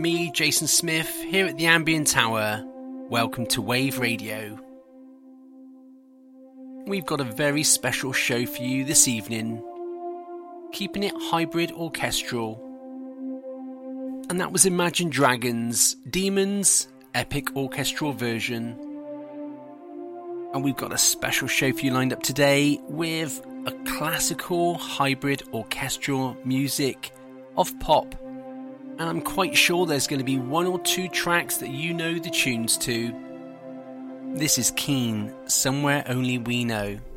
Me, Jason Smith, here at the Ambient Tower. Welcome to Wave Radio. We've got a very special show for you this evening, keeping it hybrid orchestral. And that was Imagine Dragons' Demons Epic Orchestral Version. And we've got a special show for you lined up today with a classical hybrid orchestral music of pop. And I'm quite sure there's going to be one or two tracks that you know the tunes to. This is Keane, Somewhere Only We Know.